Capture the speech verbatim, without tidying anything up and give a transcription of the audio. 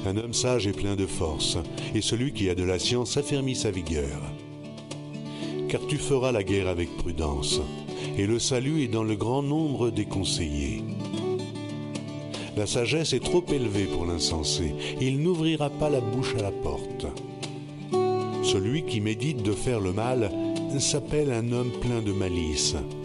Un homme sage est plein de force, et celui qui a de la science affermit sa vigueur. Car tu feras la guerre avec prudence, et le salut est dans le grand nombre des conseillers. La sagesse est trop élevée pour l'insensé, il n'ouvrira pas la bouche à la porte. Celui qui médite de faire le mal s'appelle un homme plein de malice.